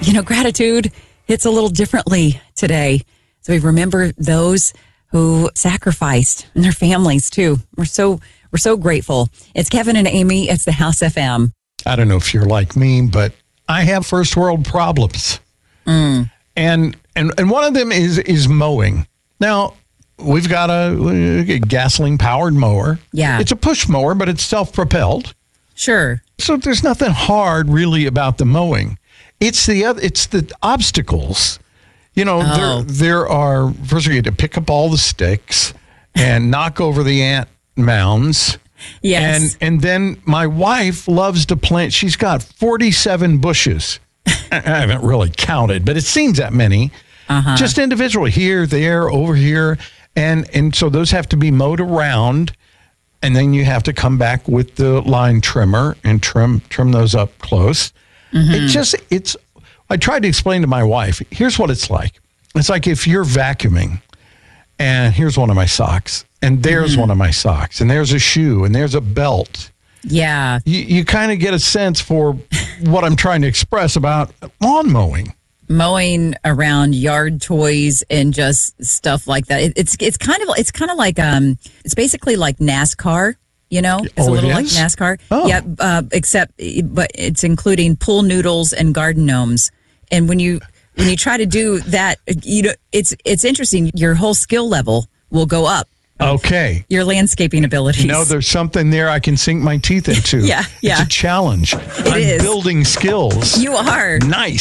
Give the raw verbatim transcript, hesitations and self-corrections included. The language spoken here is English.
you know, gratitude hits a little differently today. So we remember those who sacrificed and their families too. We're so we're so grateful. It's Kevin and Amy. It's the House F M. I don't know if you're like me, but I have first world problems. Mm. And and and one of them is is mowing. Now, we've got a, a gasoline powered mower. Yeah. It's a push mower, but it's self-propelled. Sure. So there's nothing hard really about the mowing. It's the other it's the obstacles. You know, Oh. there there are first you have to pick up all the sticks and knock over the ant mounds. Yes. And and then my wife loves to plant. She's got forty-seven bushes. I haven't really counted, but it seems that many. Uh-huh. Just individually, here, there, over here. And and so those have to be mowed around. And then you have to come back with the line trimmer and trim trim those up close. Mm-hmm. It just, it's, I tried to explain to my wife, here's what it's like. It's like if you're vacuuming and here's one of my socks and there's mm-hmm. one of my socks and there's a shoe and there's a belt. Yeah. You, you kind of get a sense for what I'm trying to express about lawn mowing. Mowing around yard toys and just stuff like that. It, it's it's kind of it's kind of like um it's basically like NASCAR. You know, it's oh, a little it like is? NASCAR. Oh. Yeah, uh, except but it's including pool noodles and garden gnomes. And when you when you try to do that, you know, it's it's interesting. Your whole skill level will go up. Okay. Your landscaping abilities. No, there's something there I can sink my teeth into. yeah, yeah. It's a challenge. It I'm is. building skills. You are. Nice.